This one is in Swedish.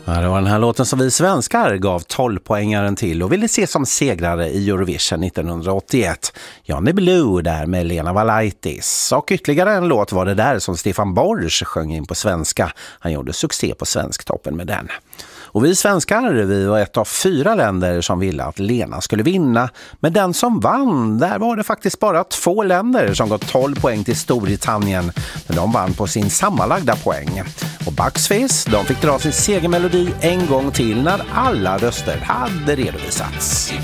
Ja, det var den här låten som vi svenskar gav 12-poängaren till och ville se som segrare i Eurovision 1981. Johnny Blue där med Lena Valaitis. Och ytterligare en låt var det där som Stefan Borsch sjöng in på svenska. Han gjorde succé på Svensktoppen med den. Och vi svenskar, vi var ett av 4 länder som ville att Lena skulle vinna. Men den som vann, där var det faktiskt bara 2 länder som gått 12 poäng till Storbritannien. Men de vann på sin sammanlagda poäng. Och Bucks Fizz, de fick dra sin segermelodi en gång till när alla röster hade redovisats.